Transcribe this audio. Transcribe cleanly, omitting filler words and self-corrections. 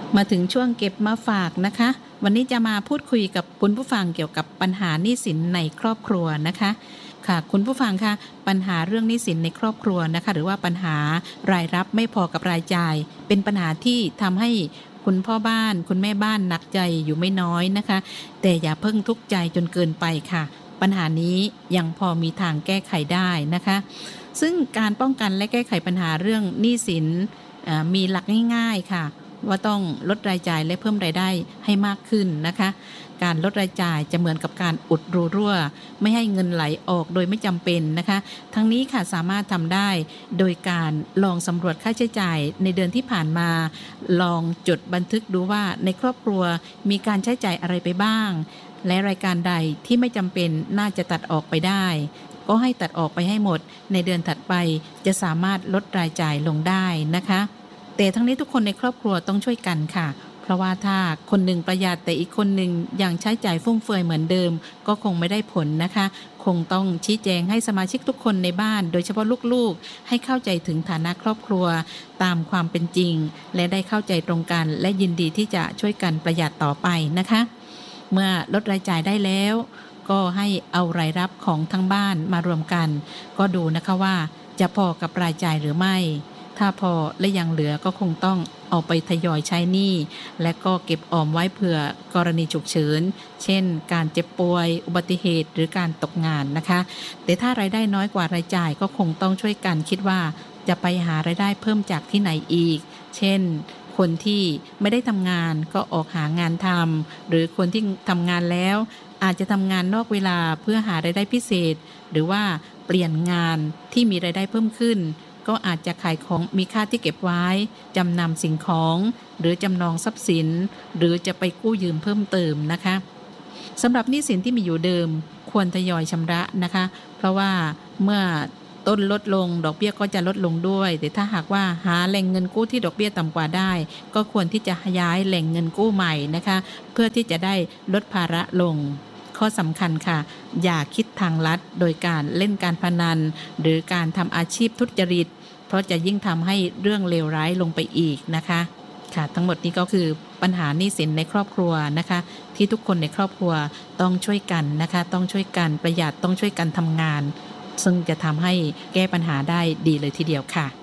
มาถึงช่วงเก็บมาฝากนะคะวันนี้จะมาพูดคุยกับคุณผู้ฟังเกี่ยวกับปัญหาหนี้สินในครอบครัวนะคะค่ะคุณผู้ฟังคะปัญหาเรื่องหนี้สินในครอบครัวนะคะหรือว่าปัญหารายรับไม่พอกับรายจ่ายเป็นปัญหาที่ทำให้คุณพ่อบ้านคุณแม่บ้านหนักใจอยู่ไม่น้อยนะคะแต่อย่าเพิ่งทุกข์ใจจนเกินไปค่ะปัญหานี้ยังพอมีทางแก้ไขได้นะคะซึ่งการป้องกันและแก้ไขปัญหาเรื่องหนี้สินมีหลักง่ายๆค่ะว่าต้องลดรายจ่ายและเพิ่มรายได้ให้มากขึ้นนะคะการลดรายจ่ายจะเหมือนกับการอุดรูรั่วไม่ให้เงินไหลออกโดยไม่จำเป็นนะคะทั้งนี้ค่ะสามารถทำได้โดยการลองสำรวจค่าใช้จ่ายในเดือนที่ผ่านมาลองจดบันทึกดูว่าในครอบครัวมีการใช้จ่ายอะไรไปบ้างและรายการใดที่ไม่จำเป็นน่าจะตัดออกไปได้ก็ให้ตัดออกไปให้หมดในเดือนถัดไปจะสามารถลดรายจ่ายลงได้นะคะแต่ทั้งนี้ทุกคนในครอบครัวต้องช่วยกันค่ะเพราะว่าถ้าคนหนึ่งประหยัดแต่อีกคนหนึ่งยังใช้จ่ายฟุ่มเฟือยเหมือนเดิมก็คงไม่ได้ผลนะคะคงต้องชี้แจงให้สมาชิกทุกคนในบ้านโดยเฉพาะลูกๆให้เข้าใจถึงฐานะครอบครัวตามความเป็นจริงและได้เข้าใจตรงกันและยินดีที่จะช่วยกันประหยัดต่อไปนะคะเมื่อลดรายจ่ายได้แล้วก็ให้เอารายรับของทั้งบ้านมารวมกันก็ดูนะคะว่าจะพอกับรายจ่ายหรือไม่ถ้าพอและยังเหลือก็คงต้องเอาไปทยอยใช้หนี้และก็เก็บออมไว้เผื่อกรณีฉุกเฉินเช่นการเจ็บป่วยอุบัติเหตุหรือการตกงานนะคะแต่ถ้ารายได้น้อยกว่ารายจ่ายก็คงต้องช่วยกันคิดว่าจะไปหารายได้เพิ่มจากที่ไหนอีกเช่นคนที่ไม่ได้ทำงานก็ออกหางานทำหรือคนที่ทำงานแล้วอาจจะทำงานนอกเวลาเพื่อหารายได้พิเศษหรือว่าเปลี่ยนงานที่มีรายได้เพิ่มขึ้นก็อาจจะขายของมีค่าที่เก็บไว้จำนำสิ่งของหรือจำนองทรัพย์สินหรือจะไปกู้ยืมเพิ่มเติมนะคะสำหรับหนี้สินที่มีอยู่เดิมควรทยอยชำระนะคะเพราะว่าเมื่อต้นลดลงดอกเบี้ยก็จะลดลงด้วยแต่ถ้าหากว่าหาแหล่งเงินกู้ที่ดอกเบี้ยต่ำกว่าได้ก็ควรที่จะย้ายแหล่งเงินกู้ใหม่นะคะเพื่อที่จะได้ลดภาระลงข้อสำคัญค่ะอย่าคิดทางลัดโดยการเล่นการพนันหรือการทำอาชีพทุจริตเพราะจะยิ่งทำให้เรื่องเลวร้ายลงไปอีกนะคะค่ะทั้งหมดนี้ก็คือปัญหาหนี้สินในครอบครัวนะคะที่ทุกคนในครอบครัวต้องช่วยกันนะคะต้องช่วยกันประหยัดต้องช่วยกันทำงานซึ่งจะทำให้แก้ปัญหาได้ดีเลยทีเดียวค่ะ